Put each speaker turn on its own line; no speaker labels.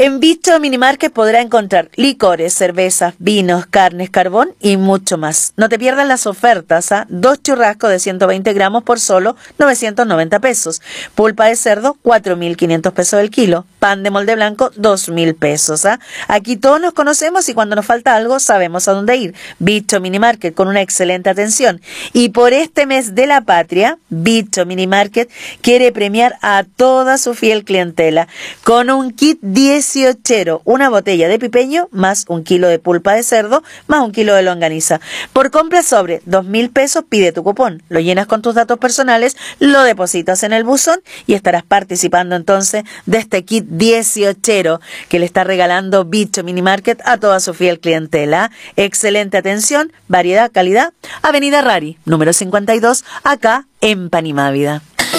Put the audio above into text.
En Bicho Minimarket podrá encontrar licores, cervezas, vinos, carnes, carbón y mucho más. No te pierdas las ofertas, ¿ah? 2 churrascos de 120 gramos por solo 990 pesos. Pulpa de cerdo, 4.500 pesos el kilo. Pan de molde blanco, 2.000 pesos. ¿Ah? Aquí todos nos conocemos y cuando nos falta algo sabemos a dónde ir. Bicho Minimarket con una excelente atención. Y por este mes de la patria, Bicho Minimarket quiere premiar a toda su fiel clientela con un kit 18, una botella de pipeño más 1 kilo de pulpa de cerdo más 1 kilo de longaniza. Por compra sobre 2.000 pesos pide tu cupón, lo llenas con tus datos personales, lo depositas en el buzón y estarás participando entonces de este kit 18 que le está regalando Bicho Minimarket a toda su fiel clientela. Excelente atención, variedad, calidad. Avenida Rari, número 52, acá en Panimávida.